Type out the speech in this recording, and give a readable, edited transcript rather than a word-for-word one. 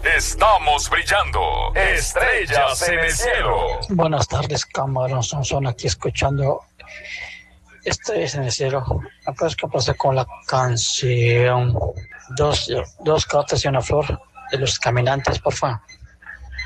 Estamos brillando. Estrellas en el cielo. Buenas tardes, Camarón Sansón, aquí escuchando Estrellas en el cielo. ¿Me puedes qué pasa con la canción Dos gatos y una flor de Los Caminantes, por favor?